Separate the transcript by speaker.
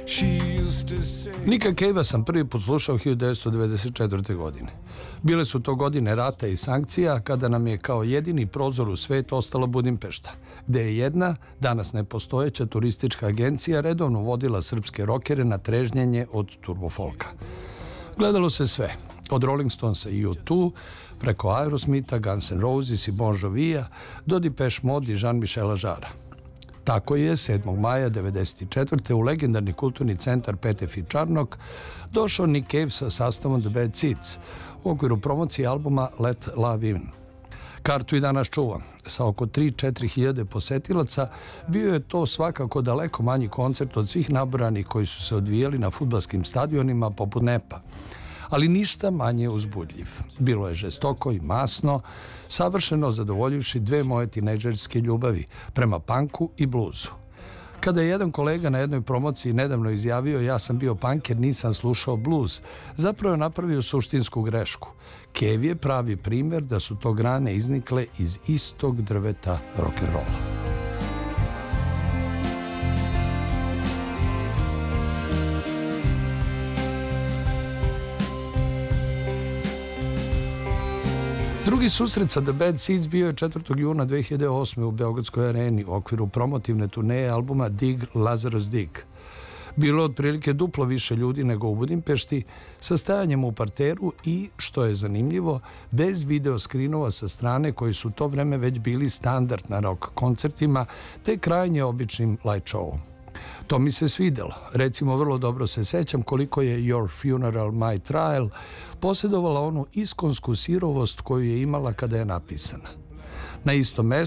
Speaker 1: Nicka Cave-a sam prvi put slušao 1994. godine. Bile su to godine rata i sankcija kada nam je kao jedini prozor u svet ostala Budimpešta, gde je jedna, danas nepostojeća turistička agencija redovno vodila srpske rokere na trežnjenje od turbofolka. Gledalo se sve, od Rolling Stonesa i U2, preko Aerosmitha, Guns N' Roses i Bon Jovija, do Depeche Mode i Jean-Michela Jarra. Tako je 7. maja 1994. u legendarni kulturni centar Petef i Čarnok došao Nick Cave sa sastavom The Bad Seeds u okviru promocije albuma Let Love In. Kartu i danas čuvam. Sa oko 3-4 hiljade posetilaca bio je to svakako daleko manji koncert od svih nabranih koji su se odvijali na fudbalskim stadionima poput Nepa. Ali ništa manje uzbudljiv. Bilo je žestoko i masno, savršeno zadovoljivši dve moje tinejdžerske ljubavi prema punku i bluzu. Kada je jedan kolega na jednoj promociji nedavno izjavio ja sam bio punker, nisam slušao bluz, zapravo je napravio suštinsku grešku. Cave je pravi primjer da su to grane iznikle iz istog drveta rock'n'rolla. Drugi susret sa The Bad Seeds bio je 4. juna 2008. u Beogradskoj areni u okviru promotivne turneje albuma Dig Lazarus Dig. Bilo je otprilike duplo više ljudi nego u Budimpešti, sa stajanjem u parteru i, što je zanimljivo, bez video skrinova sa strane koji su to vreme već bili standard na rock koncertima, te krajnje običnim light showom. To mi se svidelo. Recimo, vrlo dobro se sećam koliko je Your Funeral, My Trial posjedovala onu iskonsku sirovost koju je imala kada je napisana. Na istom mestu